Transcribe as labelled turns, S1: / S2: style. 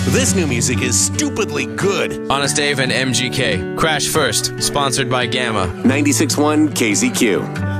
S1: This new music is stupidly good.
S2: Honest Dave and MGK. Crash First, sponsored by Gamma.
S1: 96.1 KZQ.